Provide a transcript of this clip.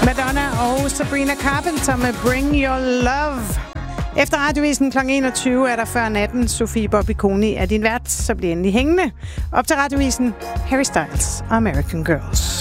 Madonna og Sabrina Carpenter med Bring Your Love. Efter radiovisen kl. 21 er der før natten Sofie Bobby-Koni er din vært, så bliver endelig hængende. Op til radiovisen Harry Styles og American Girls.